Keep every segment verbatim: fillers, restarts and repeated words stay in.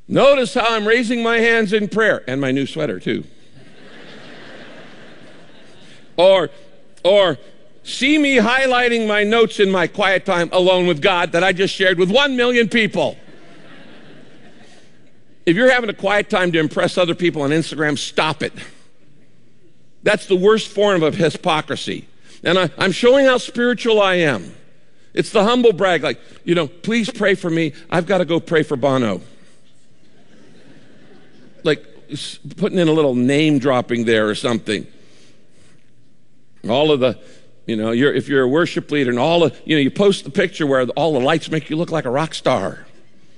Notice how I'm raising my hands in prayer, and my new sweater too. or, or see me highlighting my notes in my quiet time alone with God that I just shared with one million people. If you're having a quiet time to impress other people on Instagram, stop it. That's the worst form of hypocrisy. And I, I'm showing how spiritual I am. It's the humble brag, like, you know, please pray for me. I've got to go pray for Bono. Like putting in a little name dropping there or something. All of the, you know, you're, if you're a worship leader and all of, you know, you post the picture where all the lights make you look like a rock star.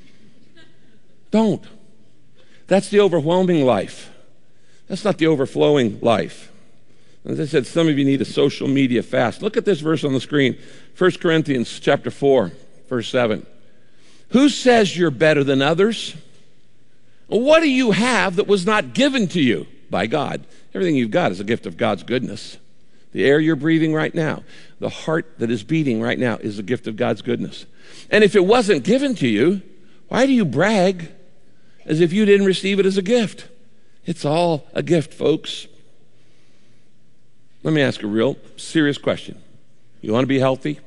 Don't. That's the overwhelming life. That's not the overflowing life. As I said, some of you need a social media fast. Look at this verse on the screen. First Corinthians chapter four, verse seven. Who says you're better than others? What do you have that was not given to you by God? Everything you've got is a gift of God's goodness. The air you're breathing right now, the heart that is beating right now is a gift of God's goodness. And if it wasn't given to you, why do you brag as if you didn't receive it as a gift? It's all a gift, folks. Let me ask a real serious question. You want to be healthy?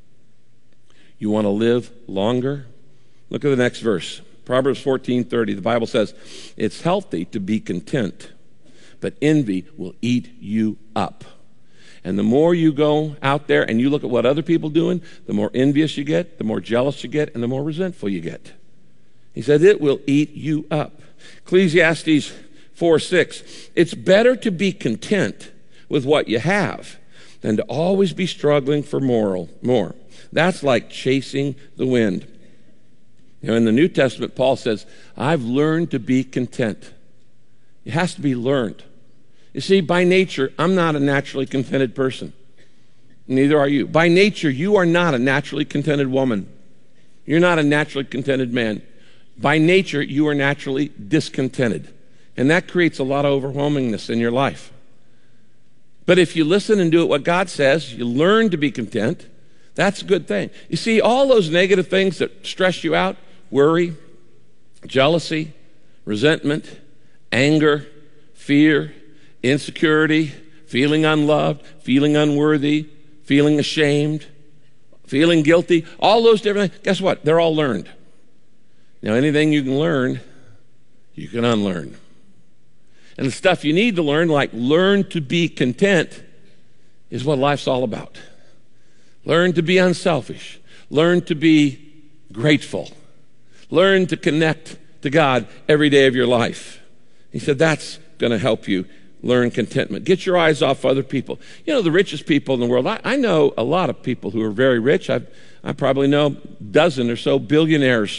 You want to live longer? Look at the next verse. Proverbs fourteen thirty, the Bible says, it's healthy to be content, but envy will eat you up. And the more you go out there and you look at what other people are doing, the more envious you get, the more jealous you get, and the more resentful you get. He said, it will eat you up. Ecclesiastes four six, it's better to be content with what you have than to always be struggling for moral, more. That's like chasing the wind. You know, in the New Testament, Paul says, I've learned to be content. It has to be learned. You see, by nature, I'm not a naturally contented person. Neither are you. By nature, you are not a naturally contented woman. You're not a naturally contented man. By nature, you are naturally discontented. And that creates a lot of overwhelmingness in your life. But if you listen and do it what God says, you learn to be content, that's a good thing. You see, all those negative things that stress you out, worry, jealousy, resentment, anger, fear, insecurity, feeling unloved, feeling unworthy, feeling ashamed, feeling guilty, all those different things, guess what? They're all learned. Now, anything you can learn, you can unlearn. And the stuff you need to learn, like learn to be content, is what life's all about. Learn to be unselfish. Learn to be grateful. Learn to connect to God every day of your life. He said that's going to help you learn contentment. Get your eyes off other people. You know, the richest people in the world, I, I know a lot of people who are very rich. I've, I probably know a dozen or so billionaires.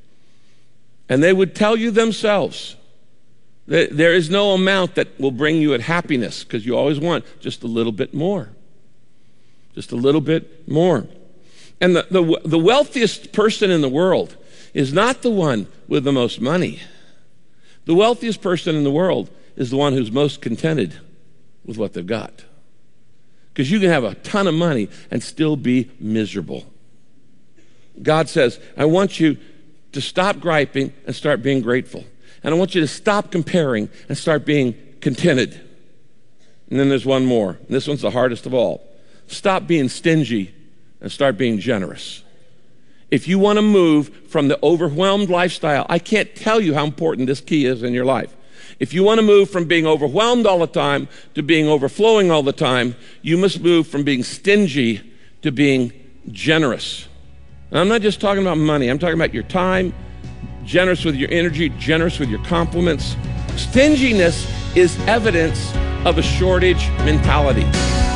And they would tell you themselves that there is no amount that will bring you at happiness, because you always want just a little bit more. Just a little bit more. And the, the, the wealthiest person in the world is not the one with the most money. The wealthiest person in the world is the one who's most contented with what they've got. Because you can have a ton of money and still be miserable. God says, I want you to stop griping and start being grateful. And I want you to stop comparing and start being contented. And then there's one more. And this one's the hardest of all. Stop being stingy and start being generous. If you want to move from the overwhelmed lifestyle, I can't tell you how important this key is in your life. If you want to move from being overwhelmed all the time to being overflowing all the time, you must move from being stingy to being generous. And I'm not just talking about money. I'm talking about your time, generous with your energy, generous with your compliments. Stinginess is evidence of a shortage mentality.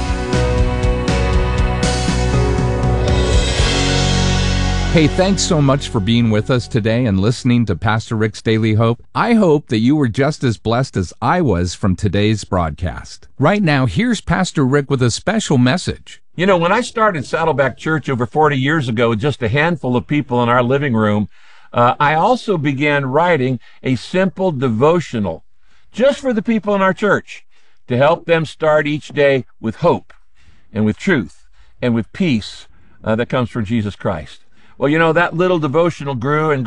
Hey, thanks so much for being with us today and listening to Pastor Rick's Daily Hope. I hope that you were just as blessed as I was from today's broadcast. Right now, here's Pastor Rick with a special message. You know, when I started Saddleback Church over forty years ago, with just a handful of people in our living room, uh, I also began writing a simple devotional just for the people in our church to help them start each day with hope and with truth and with peace uh, that comes from Jesus Christ. Well, you know, that little devotional grew and